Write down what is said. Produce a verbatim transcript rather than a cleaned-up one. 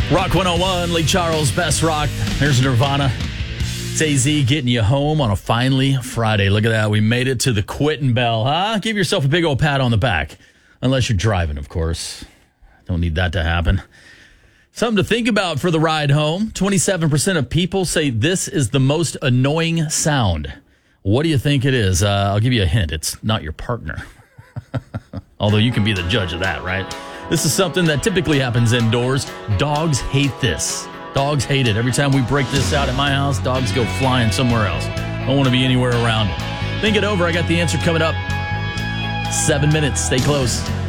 Rock one oh one, Lee Charles, Best Rock. There's Nirvana. It's A Z getting you home on a finally Friday. Look at that. We made it to the quitting bell, huh? Give yourself a big old pat on the back. Unless you're driving, of course. Don't need that to happen. Something to think about for the ride home. twenty-seven percent of people say this is the most annoying sound. What do you think it is? Uh, I'll give you a hint. It's not your partner. Although you can be the judge of that, right? This is something that typically happens indoors. Dogs hate this. Dogs hate it. Every time we break this out at my house, dogs go flying somewhere else. Don't want to be anywhere around it. Think it over. I got the answer coming up. Seven minutes. Stay close.